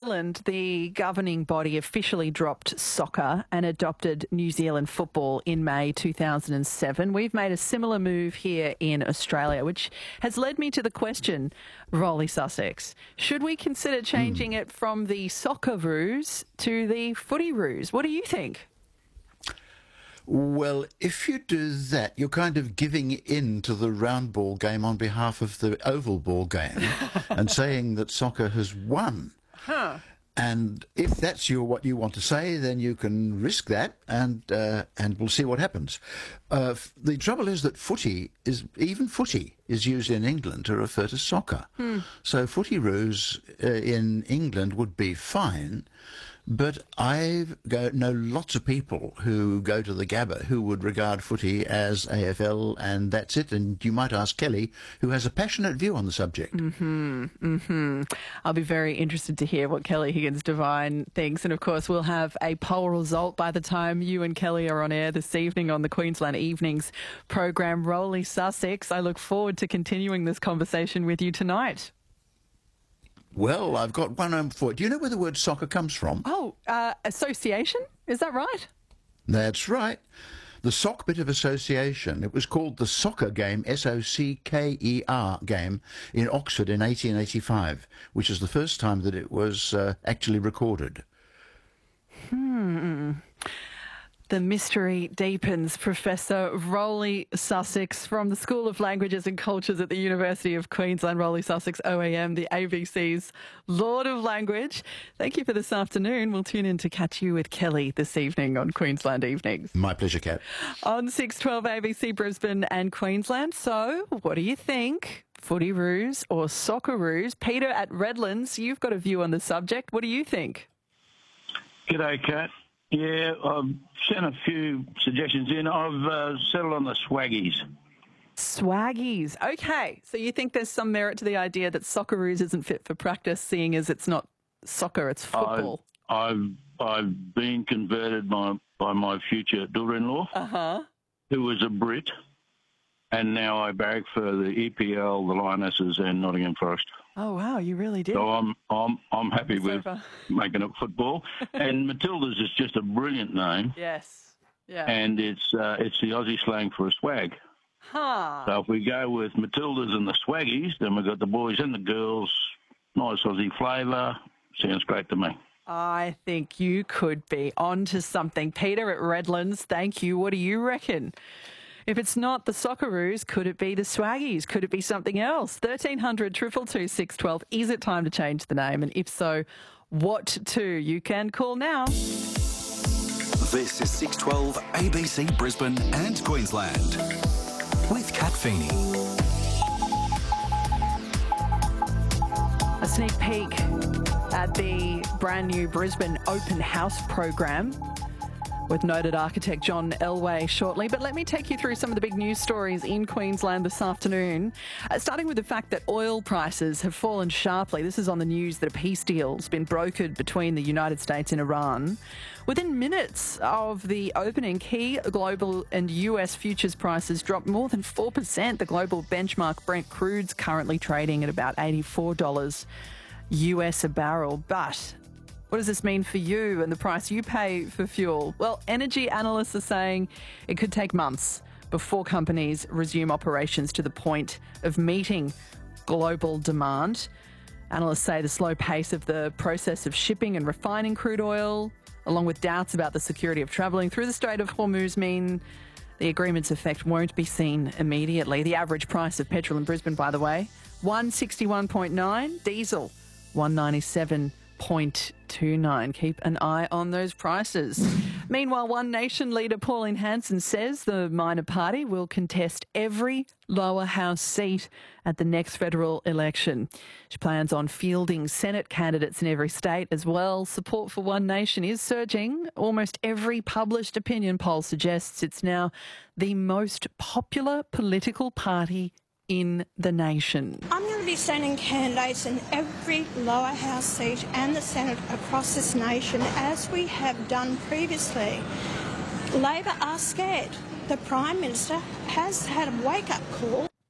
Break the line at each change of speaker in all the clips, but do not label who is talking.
Zealand, the governing body officially dropped soccer and adopted New Zealand football in May 2007. We've made a similar move here in Australia, which has led me to the question, Rolly Sussex, should we consider changing it from the Socceroos to the Footyroos? What do you think?
Well, if you do that, you're kind of giving in to the round ball game on behalf of the oval ball game and saying that soccer has won. And if that's what you want to say, then you can risk that, and we'll see what happens. The trouble is that footy is used in England to refer to soccer. So Footyroos in England would be fine. But I know lots of people who go to the Gabba who would regard footy as AFL and that's it. And you might ask Kelly, who has a passionate view on the subject.
I'll be very interested to hear what Kelly Higgins-Devine thinks. And, of course, we'll have a poll result by the time you and Kelly are on air this evening on the Queensland Evenings program. Rolly Sussex, I look forward to continuing this conversation with you tonight.
Well, I've got one for it. Do you know where the word soccer comes from?
Oh, association? Is that right?
That's right. The sock bit of association. It was called the soccer game, S-O-C-K-E-R game, in Oxford in 1885, which is the first time that it was actually recorded.
The mystery deepens. Professor Rolly Sussex from the School of Languages and Cultures at the University of Queensland. Rolly Sussex, OAM, the ABC's Lord of Language. Thank you for this afternoon. We'll tune in to catch you with Kelly this evening on Queensland Evenings.
My pleasure, Kat.
On 612 ABC Brisbane and Queensland. So, what do you think? Footyroos or Socceroos? Peter at Redlands, you've got a view on the subject. What do you think?
G'day, Kat. Yeah, I've sent a few suggestions in. I've settled on the Swaggies.
Swaggies. Okay. So you think there's some merit to the idea that Socceroos isn't fit for practice, seeing as it's not soccer, it's football?
I've been converted by my future daughter-in-law, who was a Brit, and now I barrack for the EPL, the Lionesses, and Nottingham Forest.
Oh wow, you really did.
So I'm happy with making it football. And Matildas is just a brilliant name.
Yes. Yeah.
And it's the Aussie slang for a swag. So if we go with Matildas and the Swaggies, then we've got the boys and the girls. Nice Aussie flavour. Sounds great to me.
I think you could be onto something. Peter at Redlands, thank you. What do you reckon? If it's not the Socceroos, could it be the Swaggies? Could it be something else? 1300 222 612. Is it time to change the name? And if so, what to? You can call now.
This is 612 ABC Brisbane and Queensland with Kat Feeney.
A sneak peek at the brand new Brisbane Open House program with noted architect John Elway shortly. But let me take you through some of the big news stories in Queensland this afternoon, starting with the fact that oil prices have fallen sharply. This is on the news that a peace deal's been brokered between the United States and Iran. Within minutes of the opening, key global and US futures prices dropped more than 4%. The global benchmark Brent crude's currently trading at about $84 US a barrel. But what does this mean for you and the price you pay for fuel? Well, energy analysts are saying it could take months before companies resume operations to the point of meeting global demand. Analysts say the slow pace of the process of shipping and refining crude oil, along with doubts about the security of travelling through the Strait of Hormuz, mean the agreement's effect won't be seen immediately. The average price of petrol in Brisbane, by the way, $161.9, diesel $197.29. Keep an eye on those prices. Meanwhile, One Nation leader Pauline Hanson says the minor party will contest every lower house seat at the next federal election. She plans on fielding Senate candidates in every state as well. Support for One Nation is surging. Almost every published opinion poll suggests it's now the most popular political party in the nation.
I'm going to be sending candidates in every lower house seat and the Senate across this nation, as we have done previously. Labor are scared. The Prime Minister has had a wake-up call.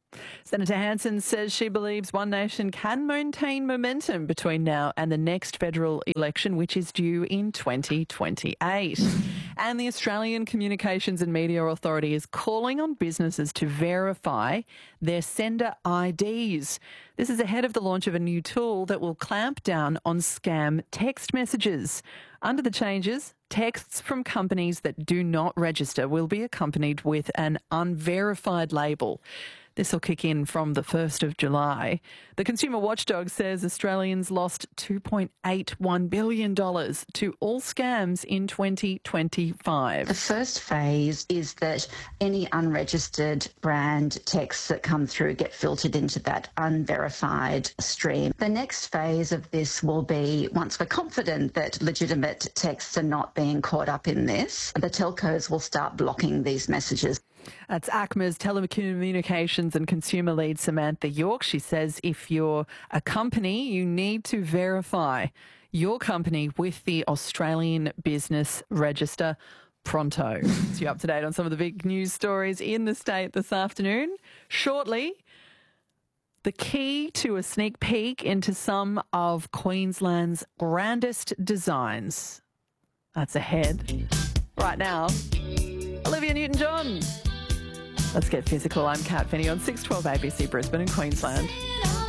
Senator Hanson says she believes One Nation can maintain momentum between now and the next federal election, which is due in 2028. And the Australian Communications and Media Authority is calling on businesses to verify their sender IDs. This is ahead of the launch of a new tool that will clamp down on scam text messages. Under the changes, texts from companies that do not register will be accompanied with an unverified label. This will kick in from the 1st of July. The Consumer Watchdog says Australians lost $2.81 billion to all scams in 2025.
The first phase is that any unregistered brand texts that come through get filtered into that unverified stream. The next phase of this will be, once we're confident that legitimate texts are not being caught up in this, the telcos will start blocking these messages.
That's ACMA's telecommunications and consumer lead, Samantha York. She says if you're a company, you need to verify your company with the Australian Business Register pronto. So you're up to date on some of the big news stories in the state this afternoon. Shortly, the key to a sneak peek into some of Queensland's grandest designs. That's ahead. Right now, Olivia Newton-John. Let's get physical. I'm Kat Finney on 612 ABC Brisbane and Queensland.